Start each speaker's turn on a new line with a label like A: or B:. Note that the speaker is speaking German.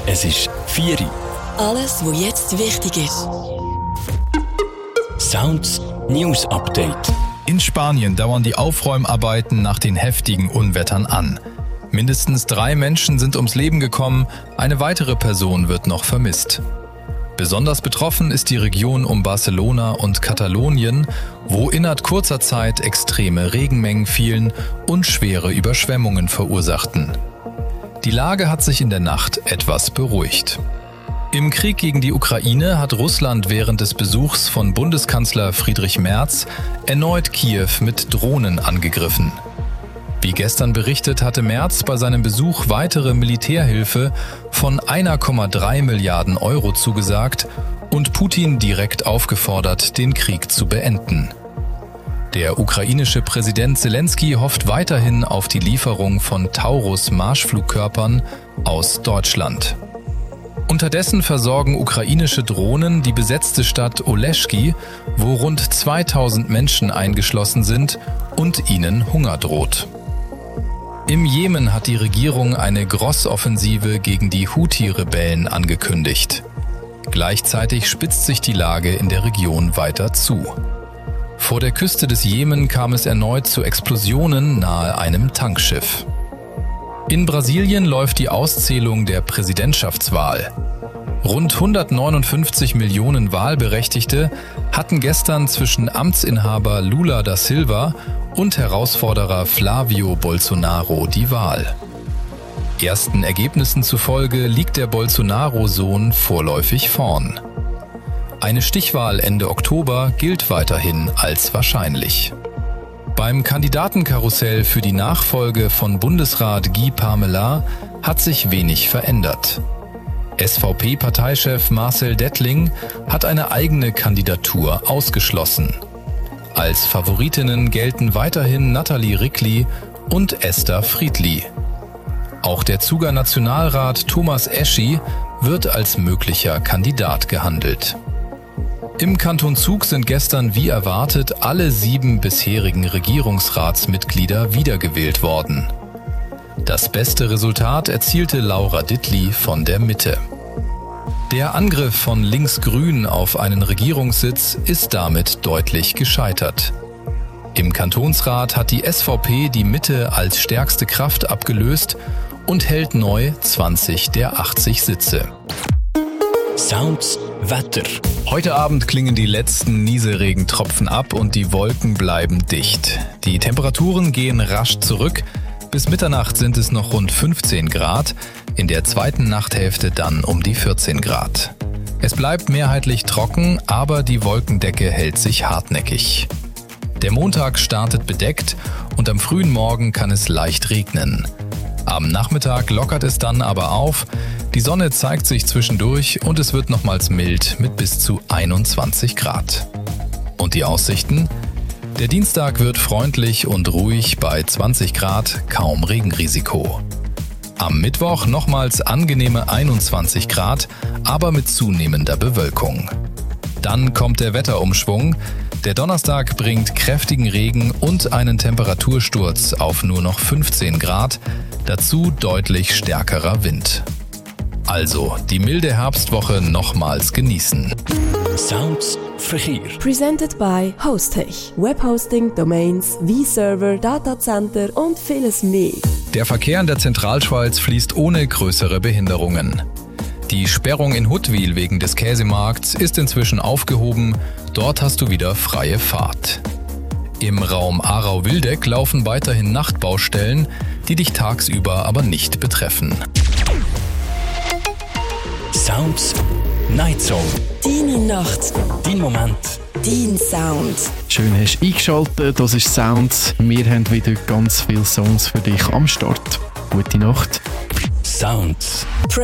A: Es ist 4 Uhr.
B: Alles, was jetzt wichtig ist.
A: Sounds News Update.
C: In Spanien dauern die Aufräumarbeiten nach den heftigen Unwettern an. Mindestens 3 Menschen sind ums Leben gekommen, eine weitere Person wird noch vermisst. Besonders betroffen ist die Region um Barcelona und Katalonien, wo innerhalb kurzer Zeit extreme Regenmengen fielen und schwere Überschwemmungen verursachten. Die Lage hat sich in der Nacht etwas beruhigt. Im Krieg gegen die Ukraine hat Russland während des Besuchs von Bundeskanzler Friedrich Merz erneut Kiew mit Drohnen angegriffen. Wie gestern berichtet, hatte Merz bei seinem Besuch weitere Militärhilfe von 1,3 Milliarden Euro zugesagt und Putin direkt aufgefordert, den Krieg zu beenden. Der ukrainische Präsident Selenskyj hofft weiterhin auf die Lieferung von Taurus-Marschflugkörpern aus Deutschland. Unterdessen versorgen ukrainische Drohnen die besetzte Stadt Oleschki, wo rund 2000 Menschen eingeschlossen sind und ihnen Hunger droht. Im Jemen hat die Regierung eine Grossoffensive gegen die Houthi-Rebellen angekündigt. Gleichzeitig spitzt sich die Lage in der Region weiter zu. Vor der Küste des Jemen kam es erneut zu Explosionen nahe einem Tankschiff. In Brasilien läuft die Auszählung der Präsidentschaftswahl. Rund 159 Millionen Wahlberechtigte hatten gestern zwischen Amtsinhaber Lula da Silva und Herausforderer Flavio Bolsonaro die Wahl. Ersten Ergebnissen zufolge liegt der Bolsonaro-Sohn vorläufig vorn. Eine Stichwahl Ende Oktober gilt weiterhin als wahrscheinlich. Beim Kandidatenkarussell für die Nachfolge von Bundesrat Guy Parmelin hat sich wenig verändert. SVP-Parteichef Marcel Dettling hat eine eigene Kandidatur ausgeschlossen. Als Favoritinnen gelten weiterhin Nathalie Rickli und Esther Friedli. Auch der Zuger Nationalrat Thomas Eschi wird als möglicher Kandidat gehandelt. Im Kanton Zug sind gestern wie erwartet alle 7 bisherigen Regierungsratsmitglieder wiedergewählt worden. Das beste Resultat erzielte Laura Dittli von der Mitte. Der Angriff von Linksgrün auf einen Regierungssitz ist damit deutlich gescheitert. Im Kantonsrat hat die SVP die Mitte als stärkste Kraft abgelöst und hält neu 20 der 80 Sitze.
A: Sounds Wetter.
C: Heute Abend klingen die letzten Nieselregentropfen ab und die Wolken bleiben dicht. Die Temperaturen gehen rasch zurück. Bis Mitternacht sind es noch rund 15 Grad, in der zweiten Nachthälfte dann um die 14 Grad. Es bleibt mehrheitlich trocken, aber die Wolkendecke hält sich hartnäckig. Der Montag startet bedeckt und am frühen Morgen kann es leicht regnen. Am Nachmittag lockert es dann aber auf, die Sonne zeigt sich zwischendurch und es wird nochmals mild mit bis zu 21 Grad. Und die Aussichten? Der Dienstag wird freundlich und ruhig bei 20 Grad, kaum Regenrisiko. Am Mittwoch nochmals angenehme 21 Grad, aber mit zunehmender Bewölkung. Dann kommt der Wetterumschwung. Der Donnerstag bringt kräftigen Regen und einen Temperatursturz auf nur noch 15 Grad, dazu deutlich stärkerer Wind. Also die milde Herbstwoche nochmals genießen.
A: Sounds Verkehr.
B: Presented by Hostech. Webhosting, Domains, V-Server, Datacenter und vieles mehr.
C: Der Verkehr in der Zentralschweiz fließt ohne größere Behinderungen. Die Sperrung in Huttwil wegen des Käsemarkts ist inzwischen aufgehoben. Dort hast du wieder freie Fahrt. Im Raum Aarau-Wildeck laufen weiterhin Nachtbaustellen, die dich tagsüber aber nicht betreffen.
A: Sounds Night Zone.
B: Deine Nacht.
A: Dein Moment.
B: Dein Sound.
D: Schön hast du eingeschaltet, das ist Sounds. Wir haben wieder ganz viele Songs für dich am Start. Gute Nacht.
A: Sounds.